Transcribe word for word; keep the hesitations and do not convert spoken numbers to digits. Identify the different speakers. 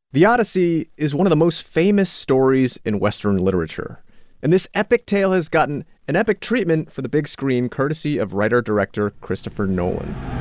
Speaker 1: The Odyssey is one of the most famous stories in Western literature. And this epic tale has gotten an epic treatment for the big screen courtesy of writer-director Christopher Nolan.